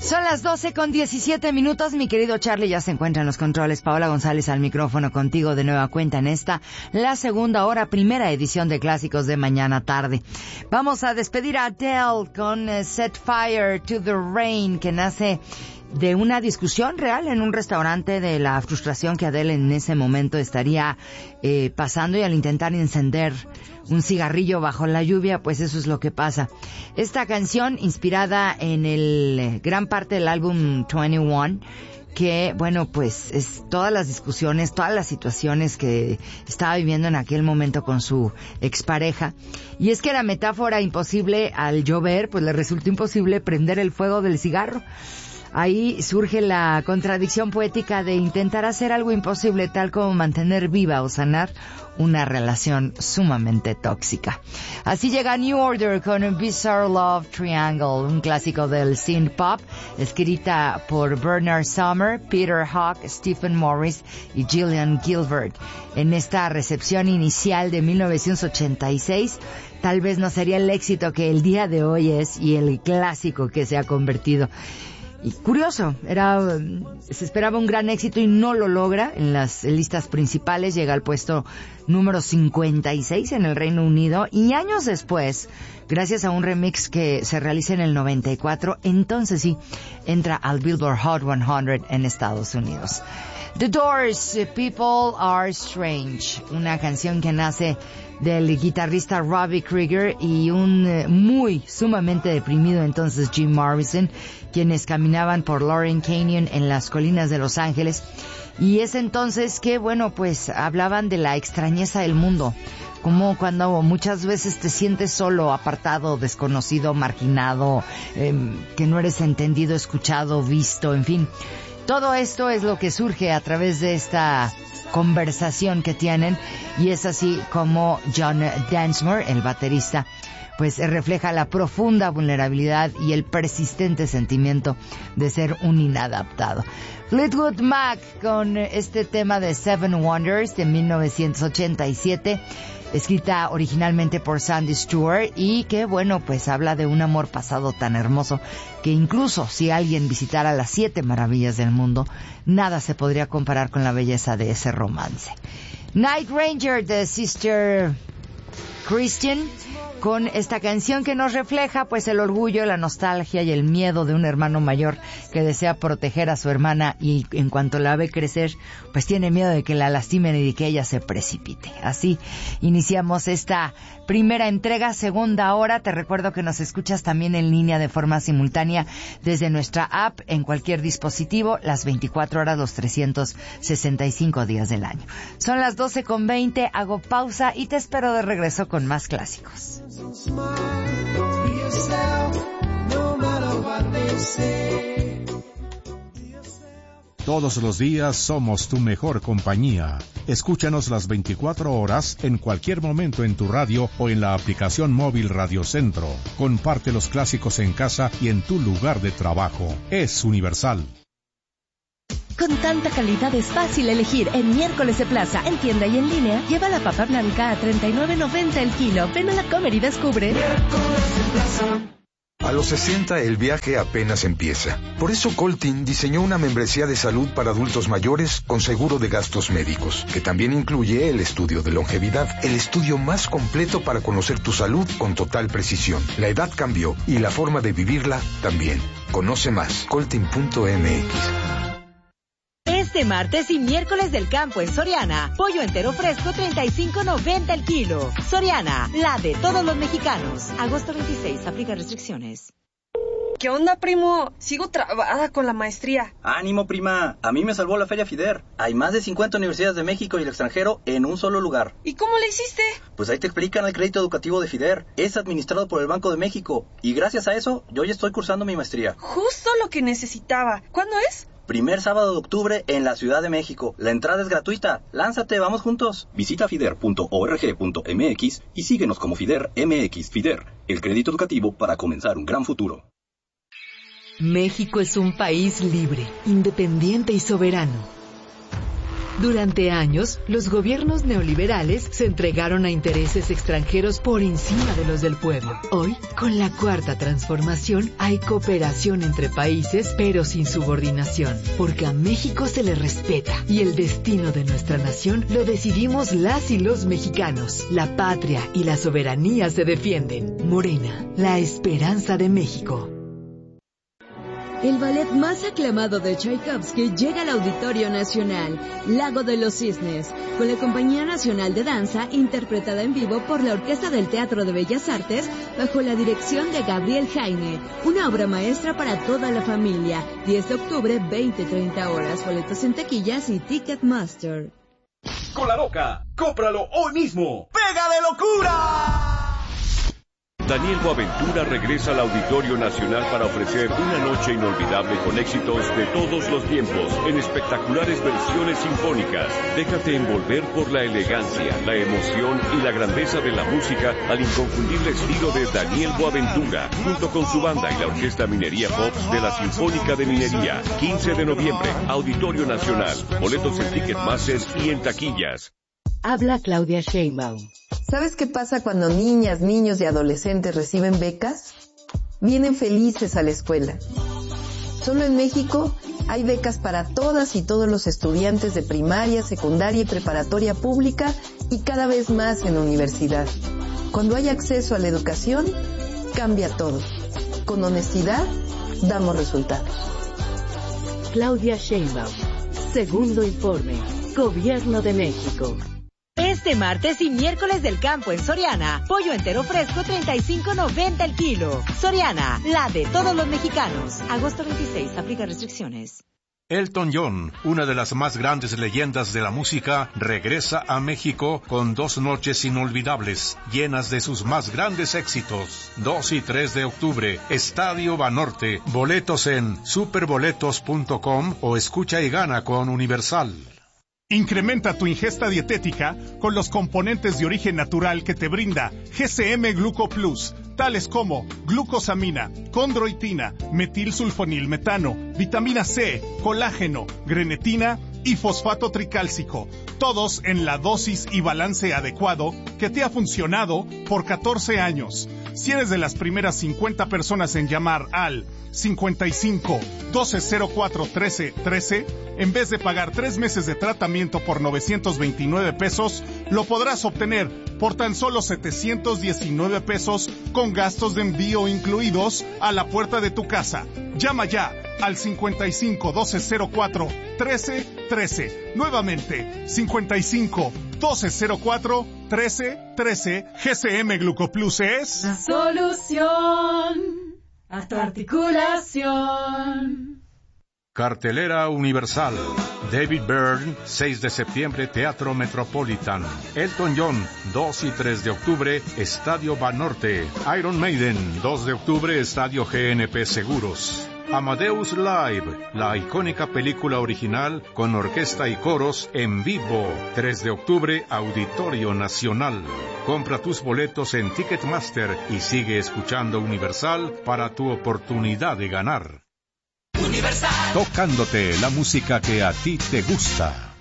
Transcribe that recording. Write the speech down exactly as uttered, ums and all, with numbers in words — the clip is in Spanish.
Son las doce con diecisiete minutos. Mi querido Charlie ya se encuentra en los controles. Paola González al micrófono contigo de nueva cuenta en esta, la segunda hora, primera edición de Clásicos de Mañana Tarde. Vamos a despedir a Adele con uh, Set Fire to the Rain, que nace de una discusión real en un restaurante, de la frustración que Adele en ese momento estaría eh, pasando, y al intentar encender un cigarrillo bajo la lluvia, pues eso es lo que pasa. Esta canción, inspirada en el gran parte del álbum veintiuno, que, bueno, pues es todas las discusiones, todas las situaciones que estaba viviendo en aquel momento con su expareja. Y es que la metáfora imposible, al llover, pues le resultó imposible prender el fuego del cigarro. Ahí surge la contradicción poética de intentar hacer algo imposible, tal como mantener viva o sanar una relación sumamente tóxica. Así llega New Order con un Bizarre Love Triangle, un clásico del synth pop, escrita por Bernard Sumner, Peter Hook, Stephen Morris y Gillian Gilbert. En esta recepción inicial de mil novecientos ochenta y seis, tal vez no sería el éxito que el día de hoy es y el clásico que se ha convertido. Y curioso, era, se esperaba un gran éxito y no lo logra en las listas principales. Llega al puesto número cincuenta y seis en el Reino Unido, y años después, gracias a un remix que se realiza en el noventa y cuatro, entonces sí, entra al Billboard Hot cien en Estados Unidos. The Doors, People Are Strange, una canción que nace del guitarrista Robbie Krieger y un eh, muy sumamente deprimido entonces Jim Morrison, quienes caminaban por Lauren Canyon en las colinas de Los Ángeles. Y es entonces que, bueno, pues hablaban de la extrañeza del mundo, como cuando muchas veces te sientes solo, apartado, desconocido, marginado, eh, que no eres entendido, escuchado, visto, en fin. Todo esto es lo que surge a través de esta conversación que tienen, y es así como John Densmore, el baterista, pues refleja la profunda vulnerabilidad y el persistente sentimiento de ser un inadaptado. Fleetwood Mac con este tema de Seven Wonders de mil novecientos ochenta y siete, escrita originalmente por Sandy Stewart, y que, bueno, pues habla de un amor pasado tan hermoso que incluso si alguien visitara las siete maravillas del mundo, nada se podría comparar con la belleza de ese romance. Night Ranger de Sister Christian, con esta canción que nos refleja pues el orgullo, la nostalgia y el miedo de un hermano mayor que desea proteger a su hermana, y en cuanto la ve crecer pues tiene miedo de que la lastimen y de que ella se precipite. Así iniciamos esta primera entrega, segunda hora. Te recuerdo que nos escuchas también en línea de forma simultánea desde nuestra app en cualquier dispositivo, las veinticuatro horas, los trescientos sesenta y cinco días del año. Son las doce con veinte, hago pausa y te espero de regreso con más clásicos. Todos los días somos tu mejor compañía. Escúchanos las veinticuatro horas en cualquier momento en tu radio o en la aplicación móvil Radio Centro. Comparte los clásicos en casa y en tu lugar de trabajo. Es universal. Con tanta calidad es fácil elegir. En Miércoles de Plaza, en tienda y en línea, lleva la papa blanca a treinta y nueve noventa el kilo. Ven a la Comer y descubre. Miércoles de Plaza. A los sesenta el viaje apenas empieza. Por eso Coltin diseñó una membresía de salud para adultos mayores con seguro de gastos médicos, que también incluye el estudio de longevidad, el estudio más completo para conocer tu salud con total precisión. La edad cambió y la forma de vivirla también. Conoce más, coltin punto m x. Este martes y miércoles del campo en Soriana, pollo entero fresco treinta y cinco noventa el kilo. Soriana, la de todos los mexicanos. Agosto veintiséis, aplica restricciones. ¿Qué onda, primo? Sigo trabada con la maestría. Ánimo, prima. A mí me salvó la Feria FIDER. Hay más de cincuenta universidades de México y el extranjero en un solo lugar. ¿Y cómo le hiciste? Pues ahí te explican el crédito educativo de FIDER. Es administrado por el Banco de México. Y gracias a eso, yo ya estoy cursando mi maestría. Justo lo que necesitaba. ¿Cuándo es? Primer sábado de octubre en la Ciudad de México. La entrada es gratuita. Lánzate, vamos juntos. Visita fider punto org punto m x y síguenos como FIDER M X. FIDER, el crédito educativo para comenzar un gran futuro. México es un país libre, independiente y soberano. Durante años, los gobiernos neoliberales se entregaron a intereses extranjeros por encima de los del pueblo. Hoy, con la cuarta transformación, hay cooperación entre países, pero sin subordinación, porque a México se le respeta y el destino de nuestra nación lo decidimos las y los mexicanos. La patria y la soberanía se defienden. Morena, la esperanza de México. El ballet más aclamado de Tchaikovsky llega al Auditorio Nacional, Lago de los Cisnes, con la Compañía Nacional de Danza, interpretada en vivo por la Orquesta del Teatro de Bellas Artes, bajo la dirección de Gabriel Jaime. Una obra maestra para toda la familia. diez de octubre, veinte treinta horas. Boletos en taquillas y Ticketmaster. Con la Loca, cómpralo hoy mismo. ¡Pega de locura! Daniel Boaventura regresa al Auditorio Nacional para ofrecer una noche inolvidable con éxitos de todos los tiempos, en espectaculares versiones sinfónicas. Déjate envolver por la elegancia, la emoción y la grandeza de la música al inconfundible estilo de Daniel Boaventura, junto con su banda y la Orquesta Minería Pop de la Sinfónica de Minería. quince de noviembre, Auditorio Nacional. Boletos en Ticketmaster y en taquillas. Habla Claudia Sheinbaum. ¿Sabes qué pasa cuando niñas, niños y adolescentes reciben becas? Vienen felices a la escuela. Solo en México hay becas para todas y todos los estudiantes de primaria, secundaria y preparatoria pública y cada vez más en universidad. Cuando hay acceso a la educación, cambia todo. Con honestidad, damos resultados. Claudia Sheinbaum. Segundo informe. Gobierno de México. Este martes y miércoles del campo en Soriana, pollo entero fresco treinta y cinco noventa el kilo. Soriana, la de todos los mexicanos. Agosto veintiséis, aplica restricciones. Elton John, una de las más grandes leyendas de la música, regresa a México con dos noches inolvidables, llenas de sus más grandes éxitos. dos y tres de octubre, Estadio Banorte. Boletos en superboletos punto com o escucha y gana con Universal. Incrementa tu ingesta dietética con los componentes de origen natural que te brinda G C M Gluco Plus, tales como glucosamina, condroitina, metilsulfonilmetano, vitamina C, colágeno, grenetina y fosfato tricálcico, todos en la dosis y balance adecuado que te ha funcionado por catorce años. Si eres de las primeras cincuenta personas en llamar al cincuenta y cinco, doce cero cuatro, trece, trece, en vez de pagar tres meses de tratamiento por novecientos veintinueve pesos, lo podrás obtener por tan solo setecientos diecinueve pesos con gastos de envío incluidos a la puerta de tu casa. Llama ya al cincuenta y cinco, doce cero cuatro, trece, trece. Nuevamente, cincuenta y cinco, doce cero cuatro, trece, trece. G C M Glucoplus es la solución a tu articulación. Cartelera Universal. David Byrne, seis de septiembre, Teatro Metropolitan. Elton John, dos y tres de octubre, Estadio Banorte. Iron Maiden, dos de octubre, Estadio G N P Seguros. Amadeus Live, la icónica película original con orquesta y coros en vivo. tres de octubre, Auditorio Nacional. Compra tus boletos en Ticketmaster y sigue escuchando Universal para tu oportunidad de ganar. Universal. Tocándote la música que a ti te gusta.